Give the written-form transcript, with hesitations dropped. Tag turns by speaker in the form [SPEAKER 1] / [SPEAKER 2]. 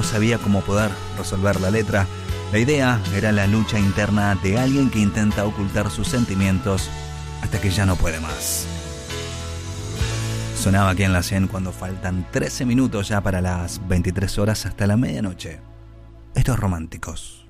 [SPEAKER 1] sabía cómo poder resolver la letra. La idea era la lucha interna de alguien que intenta ocultar sus sentimientos hasta que ya no puede más. Sonaba aquí en la 100 cuando faltan 13 minutos ya para las 23 horas hasta la medianoche. Estos románticos.